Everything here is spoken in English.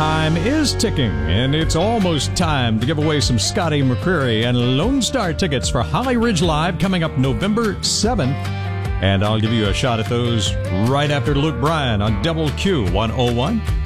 time is ticking, and it's almost time to give away some Scotty McCreery and Lone Star tickets for Holly Ridge Live coming up November 7th. And I'll give you a shot at those right after Luke Bryan on Double Q 101.